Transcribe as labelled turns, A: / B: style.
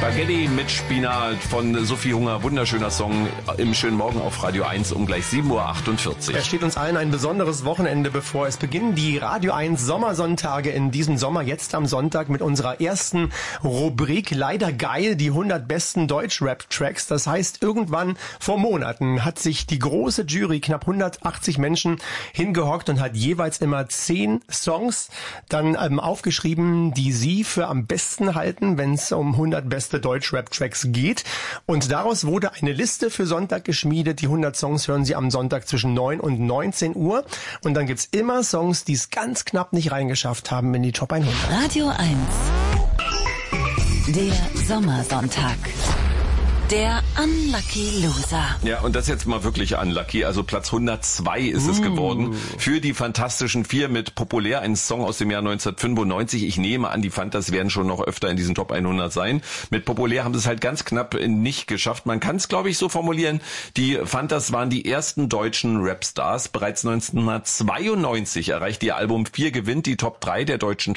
A: Spaghetti mit Spinat von Sophie Hunger. Wunderschöner Song im schönen Morgen auf Radio 1 um gleich 7.48 Uhr.
B: Es steht uns allen ein besonderes Wochenende bevor. Es beginnen die Radio 1 Sommersonntage in diesem Sommer, jetzt am Sonntag mit unserer ersten Rubrik. Leider geil, die 100 besten Deutsch-Rap-Tracks. Das heißt, irgendwann vor Monaten hat sich die große Jury, knapp 180 Menschen, hingehockt und hat jeweils immer 10 Songs dann aufgeschrieben, die sie für am besten halten, wenn es um 100 beste Deutsch-Rap-Tracks geht. Und daraus wurde eine Liste für Sonntag geschmiedet. Die 100 Songs hören Sie am Sonntag zwischen 9 und 19 Uhr. Und dann gibt's immer Songs, die es ganz knapp nicht reingeschafft haben in die Top 100.
C: Radio 1. Der Sommersonntag. Der Unlucky Loser.
A: Ja, und das jetzt mal wirklich unlucky. Also Platz 102 ist es geworden für die Fantastischen Vier mit Populär, ein Song aus dem Jahr 1995. Ich nehme an, die Fantas werden schon noch öfter in diesen Top 100 sein. Mit Populär haben sie es halt ganz knapp nicht geschafft. Man kann es, glaube ich, so formulieren. Die Fantas waren die ersten deutschen Rapstars. Bereits 1992 erreichte ihr Album 4 gewinnt die Top 3 der deutschen